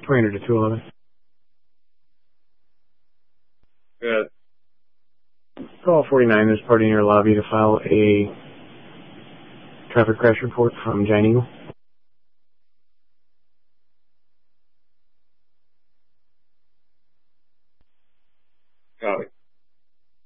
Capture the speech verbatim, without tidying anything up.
three hundred to two eleven. Good. Call forty-nine, there's a party in your lobby to file a traffic crash report from Giant Eagle.